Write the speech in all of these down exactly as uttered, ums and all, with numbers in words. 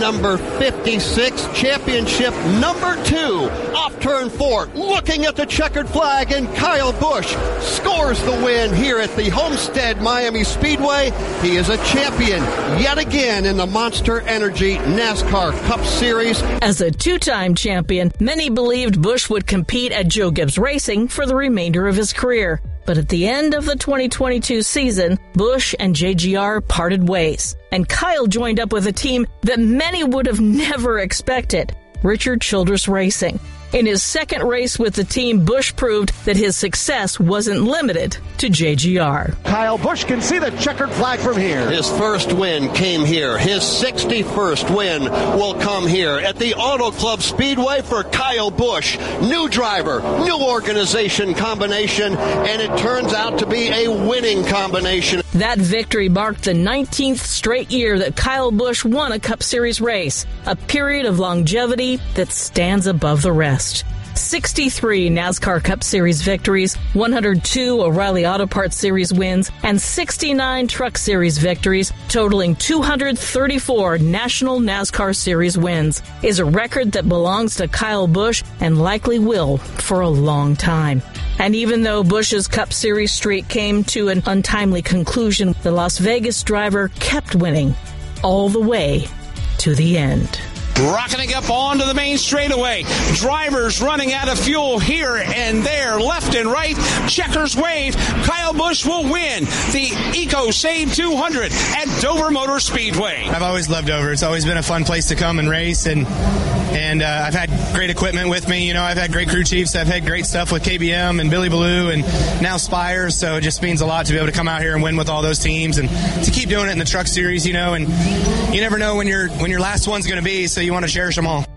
number fifty-six, championship number two. Off turn four, looking at the checkered flag, and Kyle Busch scores the win here at the Homestead Miami Speedway. He is a champion yet again in the Monster Energy NASCAR Cup Series. As a two-time champion, many believed Busch would compete at Joe Gibbs Racing for the remainder of his career. But at the end of the twenty twenty-two season, Busch and J G R parted ways, and Kyle joined up with a team that many would have never expected, Richard Childress Racing. In his second race with the team, Busch proved that his success wasn't limited to J G R. Kyle Busch can see the checkered flag from here. His first win came here. His sixty-first win will come here at the Auto Club Speedway for Kyle Busch. New driver, new organization combination, and it turns out to be a winning combination. That victory marked the nineteenth straight year that Kyle Busch won a Cup Series race, a period of longevity that stands above the rest. sixty-three NASCAR Cup Series victories, one hundred two O'Reilly Auto Parts Series wins, and sixty-nine Truck Series victories, totaling two hundred thirty-four National NASCAR Series wins, is a record that belongs to Kyle Busch and likely will for a long time. And even though Busch's Cup Series streak came to an untimely conclusion, the Las Vegas driver kept winning all the way to the end. Rocketing up onto the main straightaway. Drivers running out of fuel here and there, left and right. Checkers wave. Kyle Busch will win the Eco Save two hundred at Dover Motor Speedway. I've always loved Dover. It's always been a fun place to come and race, and and uh, I've had great equipment with me. You know, I've had great crew chiefs. I've had great stuff with K B M and Billy Ballou and now Spire, so it just means a lot to be able to come out here and win with all those teams and to keep doing it in the Truck Series, you know, and you never know when your when your last one's going to be, so you want to cherish them all.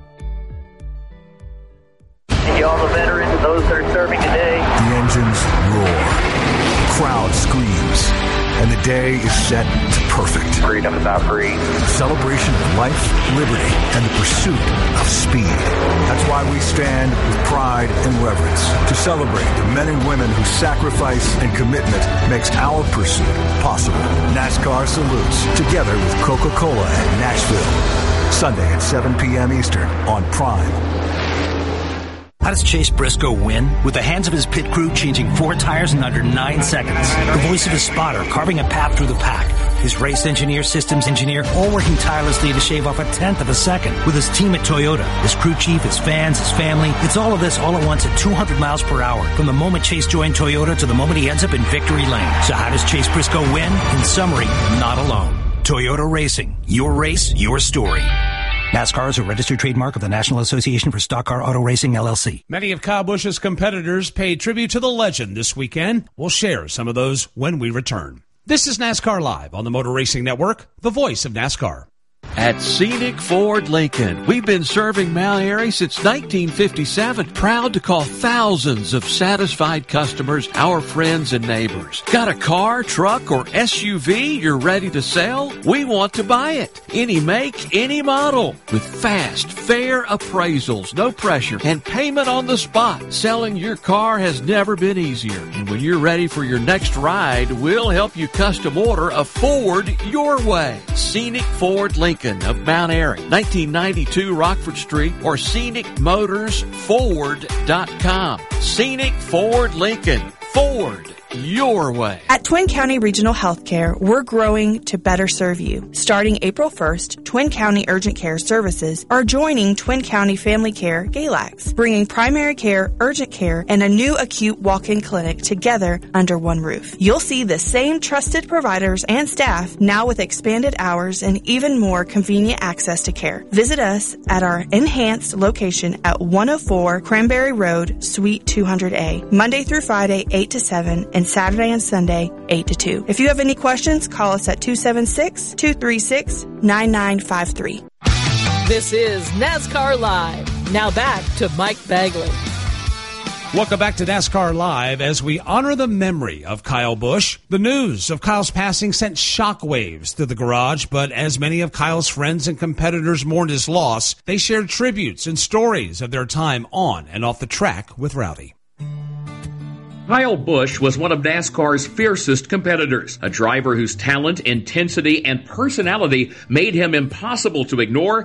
Thank you all the veterans, those that are serving today. The engines roar, crowd screams, and the day is set to perfect. Freedom is not free. Celebration of life, liberty, and the pursuit of speed. That's why we stand with pride and reverence to celebrate the men and women whose sacrifice and commitment makes our pursuit possible. NASCAR salutes, together with Coca-Cola at Nashville. Sunday at seven p.m. Eastern on Prime. How does Chase Briscoe win? With the hands of his pit crew changing four tires in under nine seconds. The voice of his spotter carving a path through the pack. His race engineer, systems engineer, all working tirelessly to shave off a tenth of a second. With his team at Toyota, his crew chief, his fans, his family. It's all of this all at once at two hundred miles per hour. From the moment Chase joined Toyota to the moment he ends up in victory lane. So how does Chase Briscoe win? In summary, not alone. Toyota Racing. Your race, your story. NASCAR is a registered trademark of the National Association for Stock Car Auto Racing, L L C. Many of Kyle Busch's competitors paid tribute to the legend this weekend. We'll share some of those when we return. This is NASCAR Live on the Motor Racing Network, the voice of NASCAR. At Scenic Ford Lincoln, we've been serving Mount Airy since nineteen fifty-seven. Proud to call thousands of satisfied customers our friends and neighbors. Got a car, truck, or S U V you're ready to sell? We want to buy it. Any make, any model. With fast, fair appraisals, no pressure, and payment on the spot. Selling your car has never been easier. And when you're ready for your next ride, we'll help you custom order a Ford your way. Scenic Ford Lincoln of Mount Airy, nineteen ninety-two Rockford Street, or scenic motors ford dot com. Scenic Ford Lincoln. Ford your way. At Twin County Regional Healthcare, we're growing to better serve you. Starting April first, Twin County Urgent Care Services are joining Twin County Family Care Galax, bringing primary care, urgent care, and a new acute walk-in clinic together under one roof. You'll see the same trusted providers and staff, now with expanded hours and even more convenient access to care. Visit us at our enhanced location at one oh four Cranberry Road, Suite two hundred A, Monday through Friday, eight to seven, and Saturday and Sunday, eight to two. If you have any questions, call us at two seven six, two three six, nine nine five three. This is NASCAR Live. Now back to Mike Bagley. Welcome back to NASCAR Live as we honor the memory of Kyle Busch. The news of Kyle's passing sent shockwaves through the garage, but as many of Kyle's friends and competitors mourned his loss, they shared tributes and stories of their time on and off the track with Rowdy. Kyle Busch was one of NASCAR's fiercest competitors, a driver whose talent, intensity, and personality made him impossible to ignore